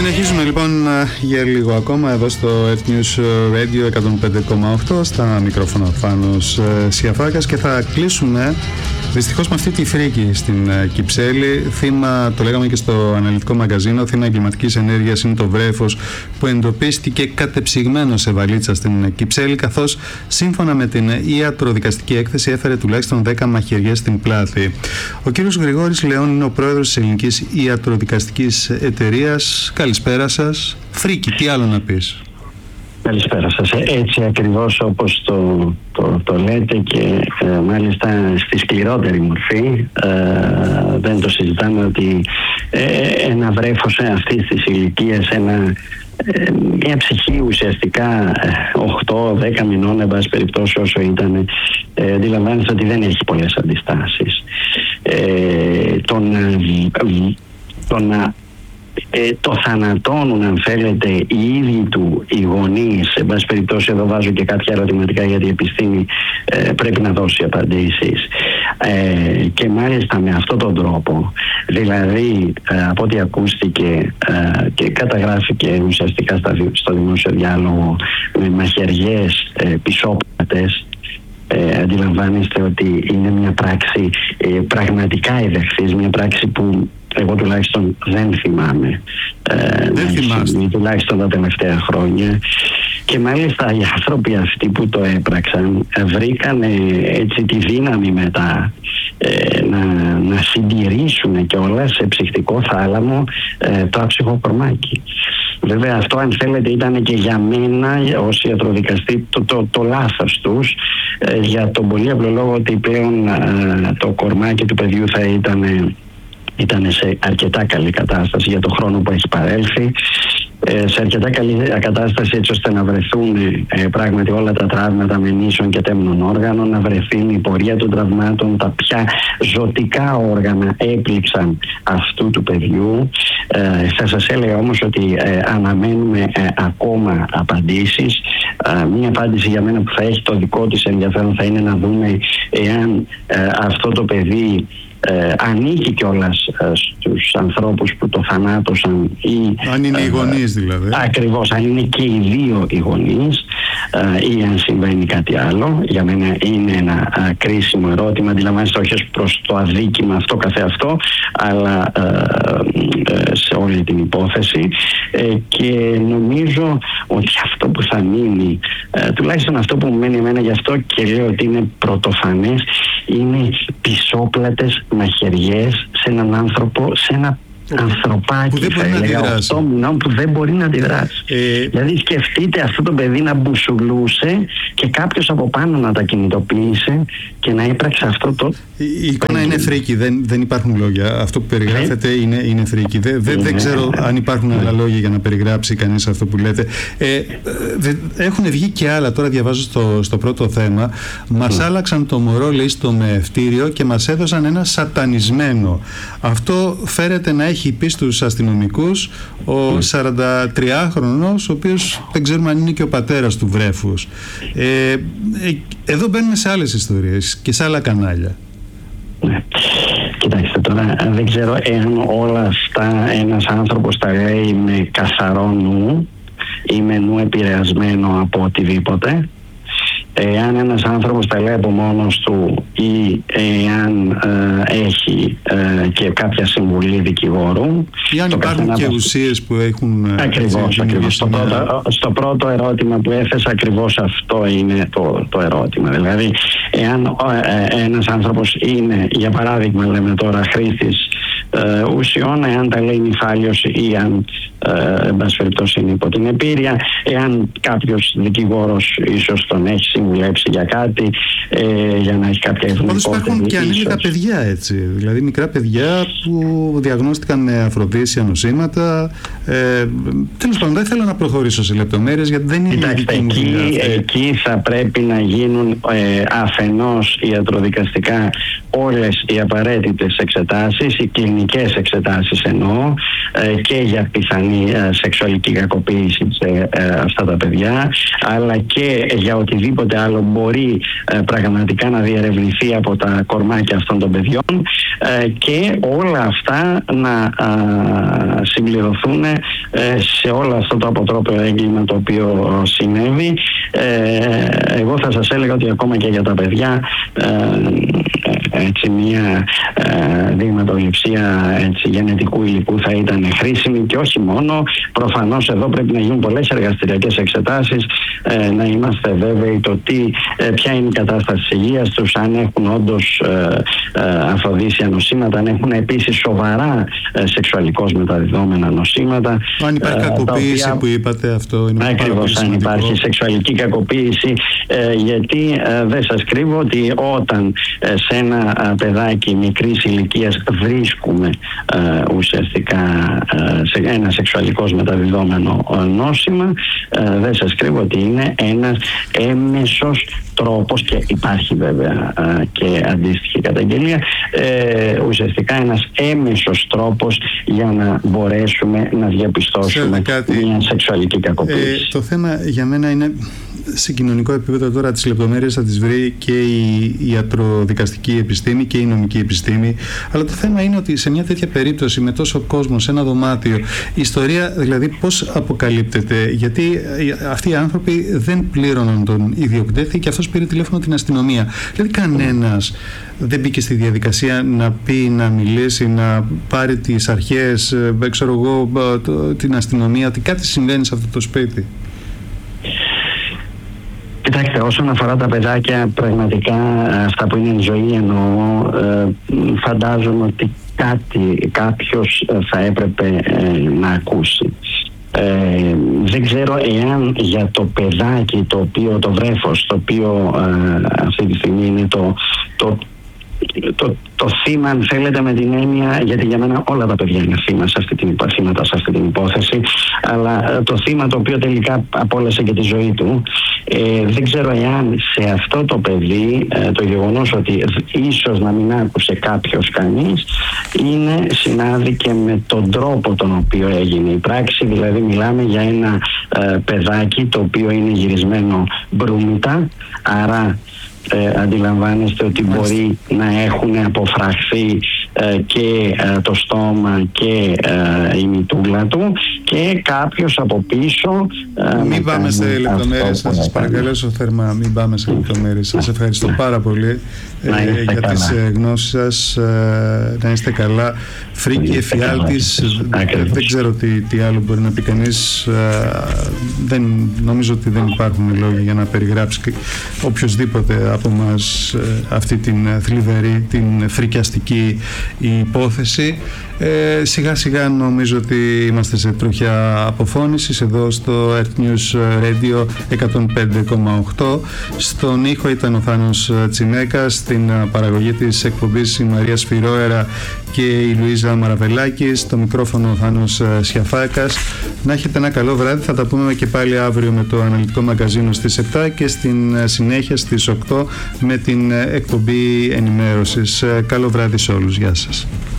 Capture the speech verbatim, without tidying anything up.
Συνεχίζουμε λοιπόν για λίγο ακόμα εδώ στο Earth News Radio εκατόν πέντε κόμμα οκτώ, στα μικρόφωνα Φάνος Σιαφάκας, και θα κλείσουμε δυστυχώς με αυτή τη φρίκη στην Κυψέλη. Θύμα, το λέγαμε και στο αναλυτικό μαγκαζίνο, θύμα εγκληματικής ενέργειας είναι το βρέφος που εντοπίστηκε κατεψυγμένο σε βαλίτσα στην Κυψέλη, καθώς σύμφωνα με την ιατροδικαστική έκθεση έφερε τουλάχιστον δέκα μαχαιριές στην πλάτη. Ο κύριος Γρηγόρης Λεών είναι ο πρόεδρος της Ελληνικής Ιατροδικαστικής Εταιρείας. Καλησπέρα σας. Φρίκη, τι άλλο να πεις? Καλησπέρα σας. Έτσι ακριβώς όπως το, το, το λέτε, και ε, μάλιστα στη σκληρότερη μορφή, ε, δεν το συζητάμε, ότι ε, ένα βρέφος αυτής της ηλικίας, ένα, ε, μια ψυχή ουσιαστικά οκτώ δέκα μηνών, εν πάση περιπτώσει όσο ήταν, ε, αντιλαμβάνεστε ότι δεν έχει πολλές αντιστάσεις. Ε, τον, τον να Ε, το θανατώνουν, αν θέλετε, οι ίδιοι του οι γονείς. Σε πάση περιπτώσει, εδώ βάζω και κάποια ερωτηματικά, γιατί η επιστήμη ε, πρέπει να δώσει απαντήσεις. Ε, και μάλιστα με αυτόν τον τρόπο, δηλαδή ε, από ό,τι ακούστηκε ε, και καταγράφηκε ουσιαστικά στα, στο δημόσιο διάλογο, με μαχαιριές ε, πισόπλατες. Ε, αντιλαμβάνεστε ότι είναι μια πράξη ε, πραγματικά εδεχθής, μια πράξη που εγώ τουλάχιστον δεν θυμάμαι ε, δεν θυμάστε. τουλάχιστον τα τελευταία χρόνια. Και μάλιστα οι άνθρωποι αυτοί που το έπραξαν ε, βρήκαν ε, έτσι τη δύναμη μετά ε, να, να συντηρήσουν κιόλας σε ψυχτικό θάλαμο ε, το άψυχο κορμάκι. Βέβαια αυτό, αν θέλετε, ήταν και για μένα ως ιατροδικαστή το, το, το λάθος τους, ε, για τον πολύ απλό λόγο ότι πλέον ε, το κορμάκι του παιδιού θα ήταν, ήταν σε αρκετά καλή κατάσταση για το χρόνο που έχει παρέλθει, ε, σε αρκετά καλή κατάσταση έτσι ώστε να βρεθούν ε, πράγματι όλα τα τραύματα μενήσεων και τέμνων όργανων, να βρεθεί η πορεία των τραυμάτων, τα ποια ζωτικά όργανα έπληξαν αυτού του παιδιού. Ε, θα σας έλεγα όμως ότι ε, αναμένουμε ε, ακόμα απαντήσεις. Ε, μία απάντηση για μένα που θα έχει το δικό της ενδιαφέρον θα είναι να δούμε εάν ε, αυτό το παιδί Ε, ανήκει κιόλας ε, στους ανθρώπους που το θανάτωσαν, ή αν είναι ε, οι γονείς δηλαδή. Ακριβώς, αν είναι και οι δύο οι γονείς, ε, ή αν συμβαίνει κάτι άλλο. Για μένα είναι ένα ε, κρίσιμο ερώτημα, αντιλαμβάνεστε, όχι προς το αδίκημα αυτό καθεαυτό, αλλά ε, ε, σε όλη την υπόθεση. Ε, και νομίζω ότι αυτό που θα μείνει, ε, τουλάχιστον αυτό που μου μένει εμένα, γι' αυτό και λέω ότι είναι πρωτοφανές, είναι πισόπλατες μαχαιριές σε έναν άνθρωπο, σε ένα ανθρωπάκι, που δεν μπορεί να αντιδράσει. οκτώ μηνών, που δεν μπορεί να αντιδράσει. Ε... Δηλαδή σκεφτείτε αυτό το παιδί να μπουσουλούσε και κάποιος από πάνω να τα κινητοποίησε και να έπραξε αυτό το... Η εικόνα είναι φρίκη, δεν, δεν υπάρχουν λόγια. Αυτό που περιγράφεται ε... είναι, είναι φρίκη. Δεν, δεν, είναι... δεν ξέρω αν υπάρχουν άλλα λόγια για να περιγράψει κανείς αυτό που λέτε. Ε, δε, έχουν βγει και άλλα, τώρα διαβάζω στο, στο πρώτο θέμα. Μας mm. άλλαξαν το μωρό, λέει, στο μεευτήριο και μας έδωσαν ένα σατανισμένο. Αυτό φέρεται να έχει έχει πει στους αστυνομικούς ο σαραντατριάχρονος, ο οποίος δεν ξέρουμε αν είναι και ο πατέρας του βρέφους. Ε, ε, εδώ μπαίνουμε σε άλλες ιστορίες και σε άλλα κανάλια. Ναι. Κοιτάξτε τώρα, δεν ξέρω εάν όλα αυτά ένας άνθρωπος τα λέει με καθαρό νου ή με νου επηρεασμένο από οτιδήποτε. Εάν ένας άνθρωπος τα λέει από μόνος του ή εάν ε, έχει ε, και κάποια συμβουλή δικηγόρου. Ή αν υπάρχουν και ουσίες που έχουν... Ακριβώς, έτσι, ακριβώς. Στο πρώτο, στο πρώτο ερώτημα που έθεσα, ακριβώς αυτό είναι το, το ερώτημα. Δηλαδή, εάν ε, ένας άνθρωπος είναι, για παράδειγμα, λέμε τώρα, χρήστης ε, ουσιών, εάν τα λέει νυφάλιος ή αν ε, εν πάση περιπτώσει είναι υπό την επίρρεια, εάν κάποιος δικηγόρος ίσως τον έχει συμβουλέψει για κάτι, ε, για να έχει κάποια ευνοϊκότερη. Πάντως υπάρχουν και ανήλικα παιδιά, έτσι, δηλαδή μικρά παιδιά που διαγνώστηκαν με αφροδίσια νοσήματα. Ε, τέλος πάντων, δεν θέλω να προχωρήσω σε λεπτομέρειες γιατί δεν είναι η δική μου δουλειά. Εκεί θα πρέπει να γίνουν ε, αφενός ιατροδικαστικά όλες οι απαραίτητες εξετάσεις, οι κλινικές εξετάσεις εννοώ, ε, και για πιθανή ε, σεξουαλική κακοποίηση σε ε, αυτά τα παιδιά, αλλά και για οτιδήποτε άλλο μπορεί ε, πραγματικά να διερευνηθεί από τα κορμάκια αυτών των παιδιών, ε, και όλα αυτά να ε, συμπληρωθούν ε, σε όλο αυτό το αποτρόπαιο έγκλημα το οποίο συνέβη. Ε, εγώ θα σας έλεγα ότι ακόμα και για τα παιδιά ε, έτσι μια ε, δειγματοληψία έτσι, γενετικού υλικού θα ήταν χρήσιμη, και όχι μόνο. Προφανώς εδώ πρέπει να γίνουν πολλές εργαστηριακές εξετάσεις, ε, να είμαστε βέβαιοι το τι, ε, ποια είναι η κατάσταση της υγείας τους, αν έχουν όντως ε, ε, αφροδίσια νοσήματα, αν έχουν επίσης σοβαρά ε, σεξουαλικώς μεταδιδόμενα νοσήματα. Αν υπάρχει ε, κακοποίηση οποία, που είπατε, αυτό είναι πάρα πολύ ακριβώς, αν υπάρχει σεξουαλική κακοποίηση, ε, γιατί ε, δεν σας κρύβω ότι όταν ε, σε ένα ε, παιδάκι μικρής ηλικίας βρίσκουμε ε, ουσιαστικά ε, σε ένα σεξουαλικώς μεταδιδόμενο ε, νόσημα, ε, δεν σας κρύβω ότι είναι ένας έμεσος τρόπος, και υπάρχει βέβαια ε, και αντίστοιχη καταγγελία, ε, ουσιαστικά ένας έμεσος τρόπος για να μπορέσουμε να διαπιστώσουμε κάτι, μια σεξουαλική κακοποίηση. Ε, το θέμα για μένα είναι, σε κοινωνικό επίπεδο τώρα τις λεπτομέρειες θα τις βρει και η ιατροδικαστική επιστήμη και η νομική επιστήμη, αλλά το θέμα είναι ότι σε μια τέτοια περίπτωση με τόσο κόσμο σε ένα δωμάτιο, η ιστορία δηλαδή πώς αποκαλύπτεται, γιατί αυτοί οι άνθρωποι δεν πλήρωναν τον ιδιοκτήτη και αυτός πήρε τηλέφωνο την αστυνομία. Δηλαδή κανένας δεν μπήκε στη διαδικασία να πει, να μιλήσει, να πάρει τις αρχές, ξέρω εγώ, την αστυνομία, ότι κάτι συμβαίνει σε αυτό το σπίτι. Κοιτάξτε, όσον αφορά τα παιδάκια, πραγματικά αυτά που είναι η ζωή εννοώ, ε, φαντάζομαι ότι κάτι, κάποιος θα έπρεπε ε, να ακούσει. Ε, δεν ξέρω εάν για το παιδάκι, το οποίο, το βρέφος, το οποίο ε, αυτή τη στιγμή είναι το, το Το, το θύμα, αν θέλετε, με την έννοια, γιατί για μένα όλα τα παιδιά είναι θύμα σε αυτή την, θύματα σε αυτή την υπόθεση, αλλά το θύμα το οποίο τελικά απόλυσε και τη ζωή του, ε, δεν ξέρω εάν σε αυτό το παιδί ε, το γεγονός ότι ίσως να μην άκουσε κάποιος κανείς είναι συνάδει και με τον τρόπο τον οποίο έγινε η πράξη. Δηλαδή μιλάμε για ένα ε, παιδάκι το οποίο είναι γυρισμένο μπρούμητα, άρα Ε, αντιλαμβάνεστε ότι μπορεί να έχουν αποφραχθεί ε, και ε, το στόμα και ε, η μητούλα του, και κάποιος από πίσω ε, μην πάμε σε λεπτομέρειες, θα σας παρακαλέσω θερμά, μην πάμε σε λεπτομέρειες. Σας ευχαριστώ πάρα πολύ ε, για καλά. τις ε, γνώσεις σας, ε, να είστε καλά. Φρίκη εφιάλτης, δεν ξέρω τι, τι άλλο μπορεί να πει κανείς, ε, δεν, νομίζω ότι δεν υπάρχουν λόγοι για να περιγράψει οποιοσδήποτε από μας αυτή την θλιβερή, την φρικιαστική υπόθεση. Ε, σιγά σιγά νομίζω ότι είμαστε σε τροχιά αποφώνησης εδώ στο Earth News Radio εκατόν πέντε κόμμα οκτώ. Στον ήχο ήταν ο Θάνος Τσινέκας, στην παραγωγή της εκπομπής η Μαρία Σφυρόερα και η Λουίζα Μαραβελάκη, στο μικρόφωνο ο Θάνος Σιαφάκας. Να έχετε ένα καλό βράδυ, θα τα πούμε και πάλι αύριο με το αναλυτικό μαγκαζίνο στις επτά και στην συνέχεια στις οκτώ με την εκπομπή ενημέρωσης. Καλό βράδυ σε όλους, γεια σας.